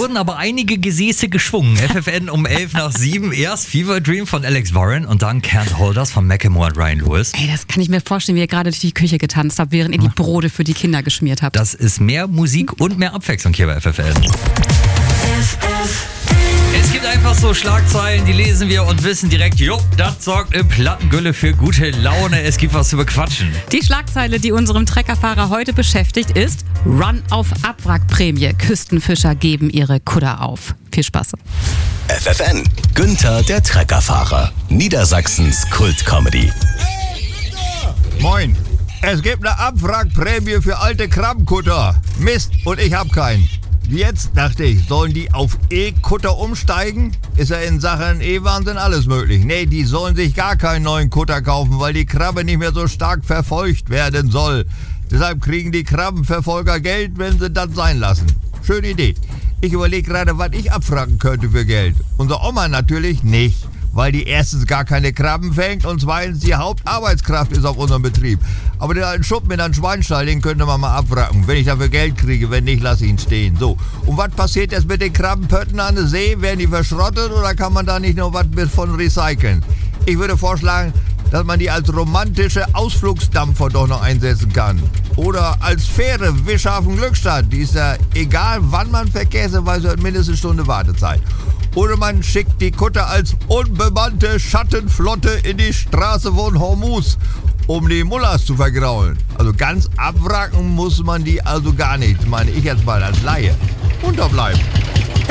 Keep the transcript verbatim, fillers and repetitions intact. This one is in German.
wurden aber einige Gesäße geschwungen. F F N um elf nach sieben. Erst Fever Dream von Alex Warren und dann Can't Hold Us von Macklemore und Ryan Lewis. Ey, das kann ich mir vorstellen, wie ihr gerade durch die Küche getanzt habt, während ihr die Brote für die Kinder geschmiert habt. Das ist mehr Musik und mehr Abwechslung hier bei F F N. Es gibt einfach so Schlagzeilen, die lesen wir und wissen direkt, jo, das sorgt im Plattengülle für gute Laune. Es gibt was zu bequatschen. Die Schlagzeile, die unserem Treckerfahrer heute beschäftigt, ist Run auf Abwrackprämie. Küstenfischer geben ihre Kutter auf. Viel Spaß. F F N, Günther der Treckerfahrer, Niedersachsens Kultcomedy. Moin, es gibt eine Abwrackprämie für alte Krabbenkutter. Mist, und ich hab keinen. Jetzt dachte ich, sollen die auf E-Kutter umsteigen? Ist ja in Sachen E-Wahnsinn alles möglich. Nee, die sollen sich gar keinen neuen Kutter kaufen, weil die Krabbe nicht mehr so stark verfolgt werden soll. Deshalb kriegen die Krabbenverfolger Geld, wenn sie das sein lassen. Schöne Idee. Ich überlege gerade, was ich abfragen könnte für Geld. Unsere Oma natürlich nicht, weil die erstens gar keine Krabben fängt und zweitens die Hauptarbeitskraft ist auf unserem Betrieb. Aber den alten Schuppen in einem Schweinstall, den könnte man mal abwracken, wenn ich dafür Geld kriege. Wenn nicht, lasse ich ihn stehen. So. Und was passiert jetzt mit den Krabbenpötten an der See? Werden die verschrottet oder kann man da nicht noch was von recyceln? Ich würde vorschlagen, dass man die als romantische Ausflugsdampfer doch noch einsetzen kann. Oder als Fähre Wischhafen Glückstadt. Die ist ja egal, wann man verkehrt, weil sie hat mindestens eine Stunde Wartezeit. Oder man schickt die Kutter als unbemannte Schattenflotte in die Straße von Hormuz, um die Mullahs zu vergraulen. Also ganz abwracken muss man die also gar nicht, meine ich jetzt mal als Laie. Unterbleiben.